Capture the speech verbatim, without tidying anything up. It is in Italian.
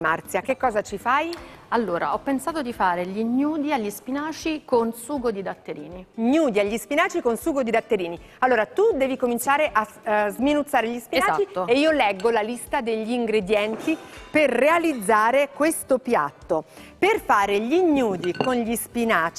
Marzia, che cosa ci fai? Allora, ho pensato di fare gli gnudi agli spinaci con sugo di datterini. Gnudi agli spinaci con sugo di datterini. Allora, tu devi cominciare a uh, sminuzzare gli spinaci Esatto. e io leggo la lista degli ingredienti per realizzare questo piatto. Per fare gli gnudi con gli spinaci